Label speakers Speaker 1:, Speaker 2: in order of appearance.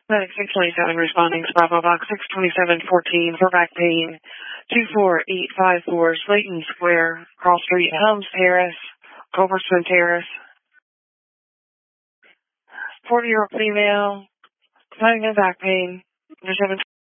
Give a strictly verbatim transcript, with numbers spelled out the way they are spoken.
Speaker 1: Medic six twenty-seven responding to Bravo Box six twenty-seven fourteen for back pain. two four eight five four Slayton Square, Cross Street, Helms Terrace, Culbertson Terrace. forty-year-old female, having a back pain. There's